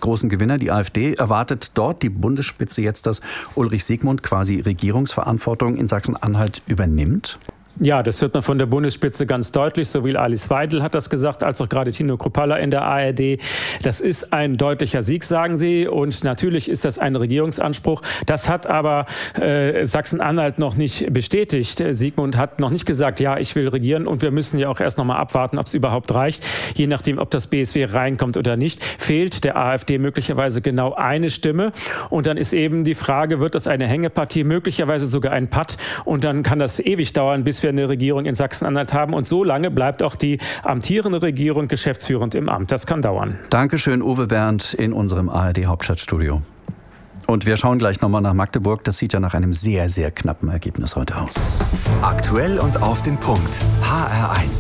großen Gewinner, die AfD. Erwartet dort die Bundesspitze jetzt, dass Ulrich Siegmund quasi Regierungsverantwortung in Sachsen-Anhalt übernimmt? Ja, das hört man von der Bundesspitze ganz deutlich. Sowohl Alice Weidel hat das gesagt, als auch gerade Tino Kruppalla in der ARD. Das ist ein deutlicher Sieg, sagen sie. Und natürlich ist das ein Regierungsanspruch. Das hat aber Sachsen-Anhalt noch nicht bestätigt. Siegmund hat noch nicht gesagt, ja, ich will regieren. Und wir müssen ja auch erst noch mal abwarten, ob es überhaupt reicht. Je nachdem, ob das BSW reinkommt oder nicht, fehlt der AfD möglicherweise genau eine Stimme. Und dann ist eben die Frage, wird das eine Hängepartie, möglicherweise sogar ein Patt. Und dann kann das ewig dauern, bis wir eine Regierung in Sachsen-Anhalt haben. Und so lange bleibt auch die amtierende Regierung geschäftsführend im Amt. Das kann dauern. Dankeschön, Uwe Bernd in unserem ARD-Hauptstadtstudio. Und wir schauen gleich nochmal nach Magdeburg. Das sieht ja nach einem sehr, sehr knappen Ergebnis heute aus. Aktuell und auf den Punkt. HR1.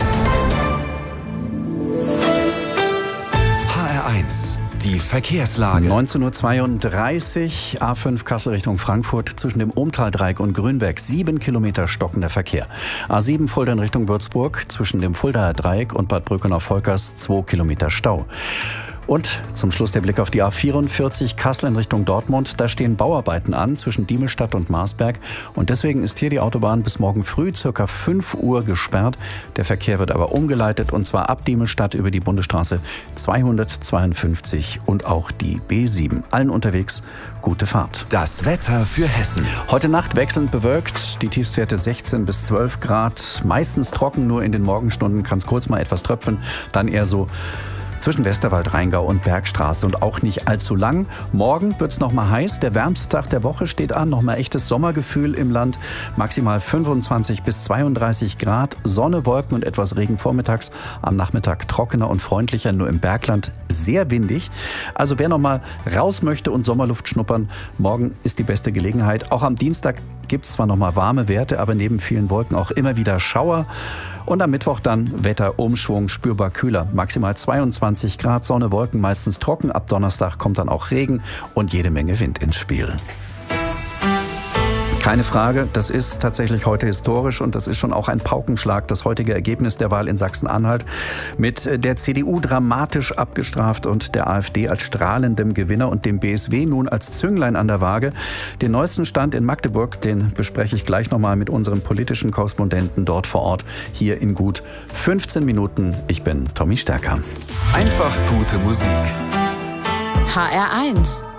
HR1. Die Verkehrslage. 19:32 Uhr, A5 Kassel Richtung Frankfurt, zwischen dem Ohmtaldreieck und Grünberg 7 Kilometer stockender Verkehr. A7 Fulda in Richtung Würzburg, zwischen dem Fuldaer Dreieck und Bad Brückenau-Volkers 2 Kilometer Stau. Und zum Schluss der Blick auf die A44 Kassel in Richtung Dortmund. Da stehen Bauarbeiten an zwischen Diemelstadt und Marsberg. Und deswegen ist hier die Autobahn bis morgen früh ca. 5 Uhr gesperrt. Der Verkehr wird aber umgeleitet, und zwar ab Diemelstadt über die Bundesstraße 252 und auch die B7. Allen unterwegs gute Fahrt. Das Wetter für Hessen. Heute Nacht wechselnd bewölkt, die Tiefstwerte 16 bis 12 Grad. Meistens trocken, nur in den Morgenstunden kann es kurz mal etwas tröpfeln. Dann eher so zwischen Westerwald, Rheingau und Bergstraße, und auch nicht allzu lang. Morgen wird's noch mal heiß. Der wärmste Tag der Woche steht an. Noch mal echtes Sommergefühl im Land. Maximal 25 bis 32 Grad. Sonne, Wolken und etwas Regen vormittags. Am Nachmittag trockener und freundlicher. Nur im Bergland sehr windig. Also wer noch mal raus möchte und Sommerluft schnuppern, morgen ist die beste Gelegenheit. Auch am Dienstag gibt's zwar noch mal warme Werte, aber neben vielen Wolken auch immer wieder Schauer. Und am Mittwoch dann Wetterumschwung, spürbar kühler. Maximal 22 Grad, Sonne, Wolken, meistens trocken. Ab Donnerstag kommt dann auch Regen und jede Menge Wind ins Spiel. Keine Frage, das ist tatsächlich heute historisch, und das ist schon auch ein Paukenschlag, das heutige Ergebnis der Wahl in Sachsen-Anhalt. Mit der CDU dramatisch abgestraft und der AfD als strahlendem Gewinner und dem BSW nun als Zünglein an der Waage. Den neuesten Stand in Magdeburg, den bespreche ich gleich nochmal mit unserem politischen Korrespondenten dort vor Ort, hier in gut 15 Minuten. Ich bin Tommy Stärker. Einfach gute Musik. HR1